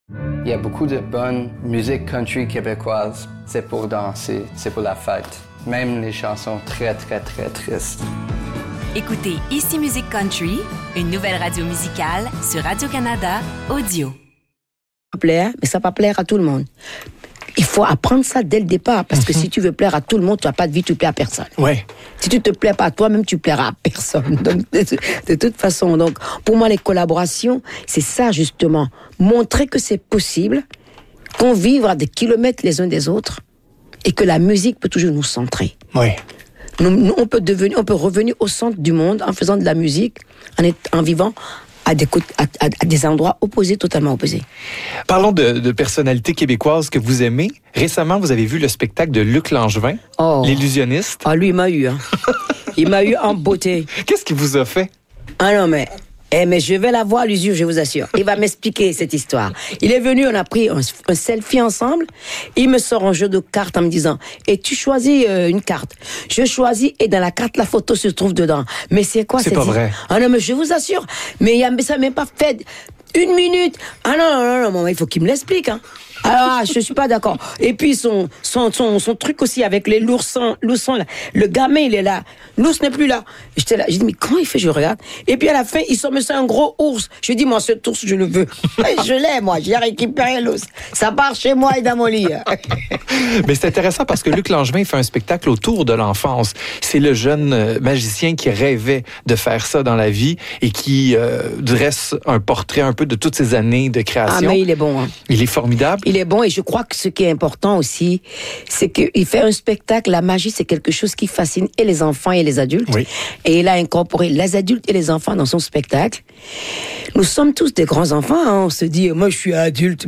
Il y a beaucoup de bonne musique country québécoise. C'est pour danser, c'est pour la fête. Même les chansons très, très, très tristes. Écoutez Ici Musique Country, une nouvelle radio musicale sur Radio-Canada Audio. Plaire, mais ça va pas plaire à tout le monde. Il faut apprendre ça dès le départ, parce que si tu veux plaire à tout le monde, tu n'as pas de vie, tu plais à personne. Ouais. Si tu te plais pas à toi-même, tu plairas à personne. Donc, de toute façon, donc, pour moi, les collaborations, c'est ça justement. Montrer que c'est possible, qu'on vive à des kilomètres les uns des autres, et que la musique peut toujours nous centrer. Oui. On peut revenir au centre du monde en faisant de la musique, en vivant à des endroits opposés, totalement opposés. Parlons de personnalités québécoises que vous aimez. Récemment, vous avez vu le spectacle de Luc Langevin, l'illusionniste. Ah, lui, il m'a eu. Hein. Il m'a eu en beauté. Qu'est-ce qu'il vous a fait? Ah non, mais je vais la voir, l'usure, je vous assure. Il va m'expliquer cette histoire. Il est venu, on a pris un selfie ensemble. Il me sort un jeu de cartes en me disant, et tu choisis une carte. Je choisis, et dans la carte, la photo se trouve dedans. Mais c'est quoi? C'est pas vrai. Ah non, mais je vous assure. Mais ça n'a même pas fait 1 minute. Ah non, il faut qu'il me l'explique, hein. Alors, je suis pas d'accord. Et puis, son truc aussi avec l'oursons, là. Le gamin, il est là. L'ours n'est plus là. J'étais là. J'ai dit, mais comment il fait? Je regarde. Et puis, à la fin, il sort me un gros ours. Je dis, moi, cet ours, je le veux. Je l'ai, moi. J'ai récupéré l'ours. Ça part chez moi et dans mon lit. Mais c'est intéressant parce que Luc Langevin fait un spectacle autour de l'enfance. C'est le jeune magicien qui rêvait de faire ça dans la vie et qui dresse un portrait un peu de toutes ces années de création. Ah, mais il est bon, hein. Il est formidable. Il est bon, et je crois que ce qui est important aussi, c'est qu'il fait un spectacle. La magie, c'est quelque chose qui fascine et les enfants et les adultes. Oui. Et il a incorporé les adultes et les enfants dans son spectacle. Nous sommes tous des grands enfants, hein. On se dit, moi je suis adulte,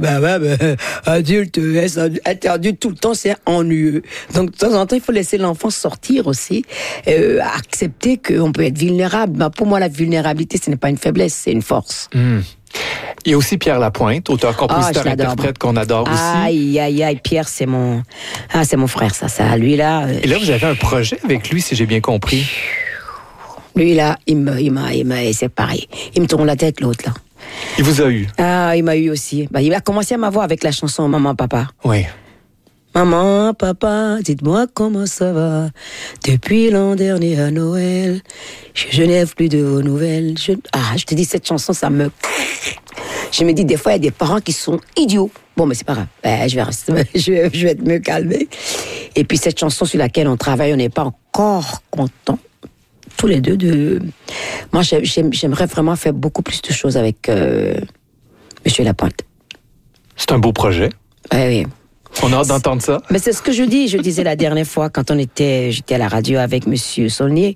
adulte, être adulte tout le temps, c'est ennuyeux. Donc de temps en temps, il faut laisser l'enfant sortir aussi, accepter qu'on peut être vulnérable. Pour moi, la vulnérabilité, ce n'est pas une faiblesse, c'est une force. Il y a aussi Pierre Lapointe, auteur, compositeur, interprète qu'on adore aussi. Aïe, Pierre, c'est mon frère, ça, lui là. Et là, vous avez un projet avec lui, si j'ai bien compris. Lui là, c'est pareil. Il me tourne la tête, l'autre là. Il vous a eu? Ah, il m'a eu aussi. Il a commencé à m'avoir avec la chanson Maman, Papa. Oui. Maman, papa, dites-moi comment ça va. Depuis l'an dernier à Noël, je n'ai plus de vos nouvelles. Je te dis, cette chanson, ça me... Je me dis, des fois, il y a des parents qui sont idiots. Bon, mais c'est pas grave. Je vais me calmer. Et puis, cette chanson sur laquelle on travaille, on n'est pas encore contents, tous les deux, Moi, j'aimerais vraiment faire beaucoup plus de choses avec Monsieur Lapointe. C'est un beau projet. Oui. On a hâte d'entendre ça. Mais c'est ce que je disais la dernière fois quand j'étais à la radio avec Monsieur Saulnier.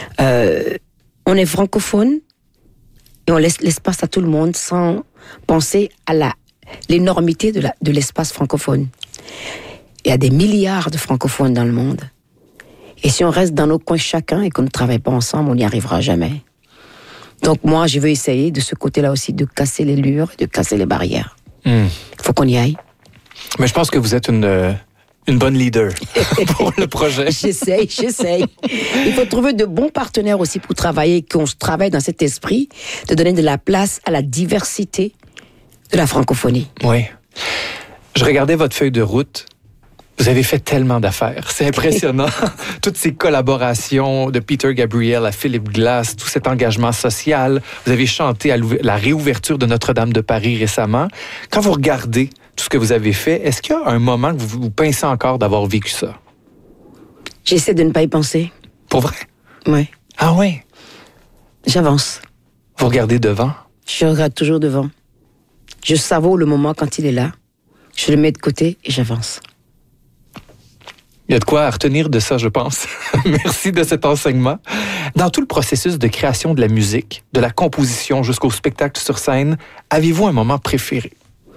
On est francophone et on laisse l'espace à tout le monde sans penser à l'énormité de l'espace francophone. Il y a des milliards de francophones dans le monde. Et si on reste dans nos coins chacun et qu'on ne travaille pas ensemble, on n'y arrivera jamais. Donc moi, je veux essayer de ce côté-là aussi de casser les murs, de casser les barrières. Il faut qu'on y aille. Mais je pense que vous êtes une bonne leader pour le projet. J'essaye. Il faut trouver de bons partenaires aussi pour travailler, qu'on travaille dans cet esprit de donner de la place à la diversité de la francophonie. Oui. Je regardais votre feuille de route. Vous avez fait tellement d'affaires. C'est impressionnant. Toutes ces collaborations de Peter Gabriel à Philip Glass, tout cet engagement social. Vous avez chanté à la réouverture de Notre-Dame de Paris récemment. Quand vous regardez tout ce que vous avez fait, est-ce qu'il y a un moment que vous pincez encore d'avoir vécu ça? J'essaie de ne pas y penser. Pour vrai? Oui. Ah oui? J'avance. Vous regardez devant? Je regarde toujours devant. Je savoure le moment quand il est là. Je le mets de côté et j'avance. Il y a de quoi à retenir de ça, je pense. Merci de cet enseignement. Dans tout le processus de création de la musique, de la composition jusqu'au spectacle sur scène, avez-vous un moment préféré?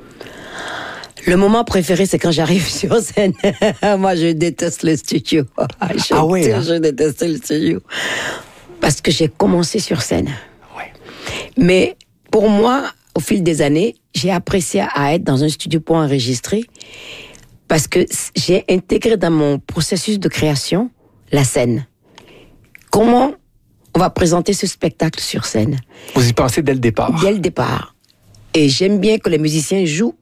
Le moment préféré, c'est quand j'arrive sur scène. Moi, je déteste le studio. Je déteste le studio. Parce que j'ai commencé sur scène. Oui. Mais pour moi, au fil des années, j'ai apprécié à être dans un studio pour enregistrer. Parce que j'ai intégré dans mon processus de création la scène. Comment on va présenter ce spectacle sur scène? Vous y pensez dès le départ? Dès le départ. Et j'aime bien que les musiciens jouent